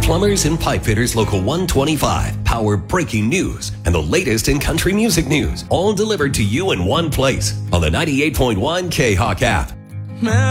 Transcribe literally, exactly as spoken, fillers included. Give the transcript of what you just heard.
Plumbers and Pipe Fitters Local one twenty-five power breaking news and the latest in country music news, all delivered to you in one place on the ninety-eight point one K-Hawk app.